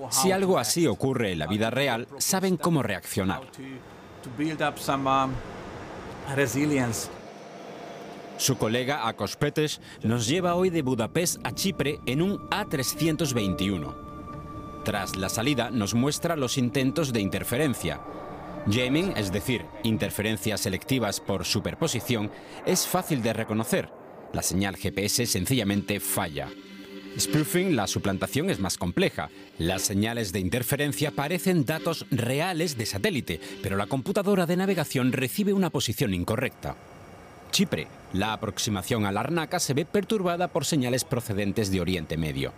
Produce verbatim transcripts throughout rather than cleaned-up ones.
Si algo así ocurre en la vida real, saben cómo reaccionar. Su colega Akos Petes nos lleva hoy de Budapest a Chipre en un A trescientos veintiuno. Tras la salida nos muestra los intentos de interferencia. Jamming, es decir, interferencias selectivas por superposición, es fácil de reconocer. La señal G P S sencillamente falla. Spoofing, la suplantación, es más compleja. Las señales de interferencia parecen datos reales de satélite, pero la computadora de navegación recibe una posición incorrecta. Chipre, la aproximación a Larnaca se ve perturbada por señales procedentes de Oriente Medio.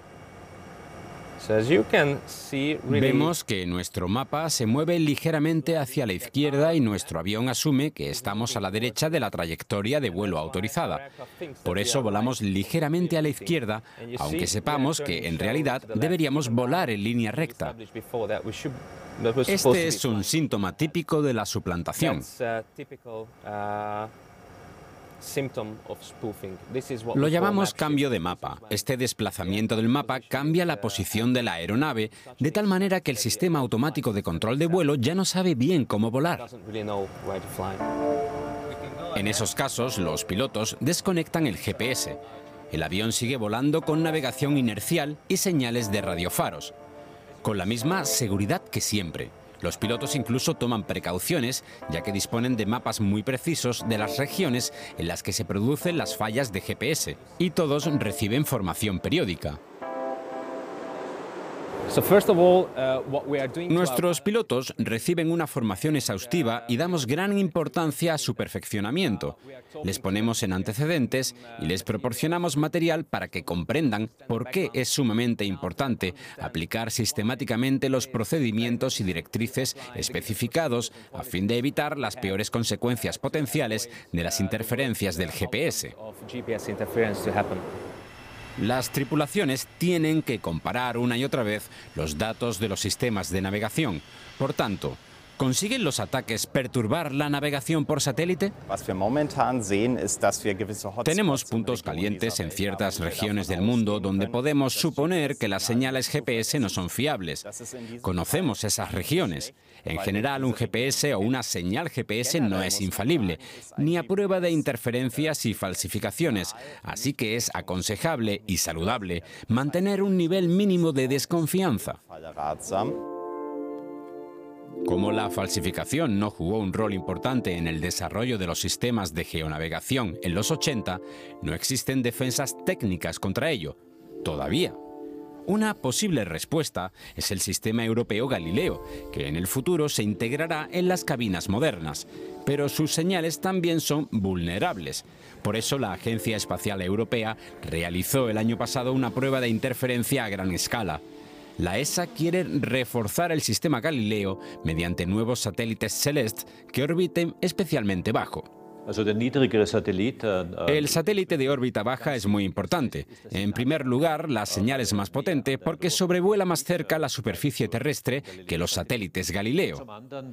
Vemos que nuestro mapa se mueve ligeramente hacia la izquierda y nuestro avión asume que estamos a la derecha de la trayectoria de vuelo autorizada. Por eso volamos ligeramente a la izquierda, aunque sepamos que en realidad deberíamos volar en línea recta. Este es un síntoma típico de la suplantación. Lo llamamos cambio de mapa. Este desplazamiento del mapa cambia la posición de la aeronave, de tal manera que el sistema automático de control de vuelo ya no sabe bien cómo volar. En esos casos, los pilotos desconectan el G P S. El avión sigue volando con navegación inercial y señales de radiofaros, con la misma seguridad que siempre. Los pilotos incluso toman precauciones, ya que disponen de mapas muy precisos de las regiones en las que se producen las fallas de G P S, y todos reciben formación periódica. Nuestros pilotos reciben una formación exhaustiva y damos gran importancia a su perfeccionamiento. Les ponemos en antecedentes y les proporcionamos material para que comprendan por qué es sumamente importante aplicar sistemáticamente los procedimientos y directrices especificados a fin de evitar las peores consecuencias potenciales de las interferencias del G P S. Las tripulaciones tienen que comparar una y otra vez los datos de los sistemas de navegación. Por tanto, ¿consiguen los ataques perturbar la navegación por satélite? Tenemos puntos calientes en ciertas regiones del mundo donde podemos suponer que las señales G P S no son fiables. Conocemos esas regiones. En general, un G P S o una señal G P S no es infalible, ni a prueba de interferencias y falsificaciones, así que es aconsejable y saludable mantener un nivel mínimo de desconfianza. Como la falsificación no jugó un rol importante en el desarrollo de los sistemas de geonavegación en los ochenta, no existen defensas técnicas contra ello, todavía. Una posible respuesta es el sistema europeo Galileo, que en el futuro se integrará en las cabinas modernas, pero sus señales también son vulnerables. Por eso la Agencia Espacial Europea realizó el año pasado una prueba de interferencia a gran escala. La E S A quiere reforzar el sistema Galileo mediante nuevos satélites Celeste que orbiten especialmente bajo. El satélite de órbita baja es muy importante. En primer lugar, la señal es más potente porque sobrevuela más cerca la superficie terrestre que los satélites Galileo.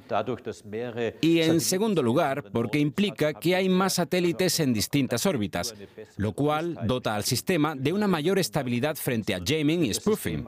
Y en segundo lugar, porque implica que hay más satélites en distintas órbitas, lo cual dota al sistema de una mayor estabilidad frente a jamming y spoofing.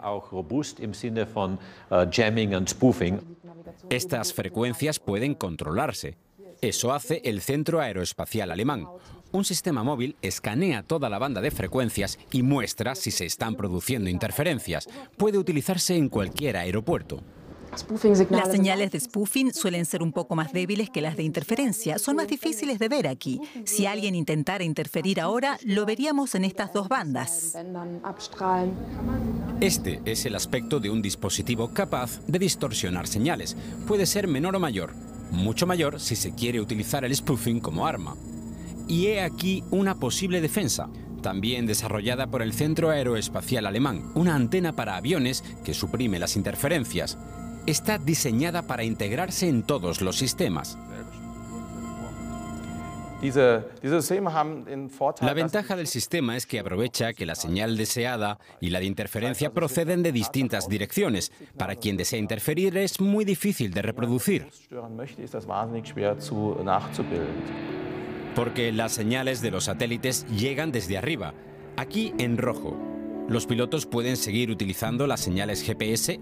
Estas frecuencias pueden controlarse. Eso hace el Centro Aeroespacial Alemán. Un sistema móvil escanea toda la banda de frecuencias y muestra si se están produciendo interferencias. Puede utilizarse en cualquier aeropuerto. Las señales de spoofing suelen ser un poco más débiles que las de interferencia. Son más difíciles de ver aquí. Si alguien intentara interferir ahora, lo veríamos en estas dos bandas. Este es el aspecto de un dispositivo capaz de distorsionar señales. Puede ser menor o mayor. Mucho mayor si se quiere utilizar el spoofing como arma. Y he aquí una posible defensa, también desarrollada por el Centro Aeroespacial Alemán, una antena para aviones que suprime las interferencias. Está diseñada para integrarse en todos los sistemas. La ventaja del sistema es que aprovecha que la señal deseada y la de interferencia proceden de distintas direcciones. Para quien desea interferir es muy difícil de reproducir, porque las señales de los satélites llegan desde arriba, aquí en rojo. Los pilotos pueden seguir utilizando las señales G P S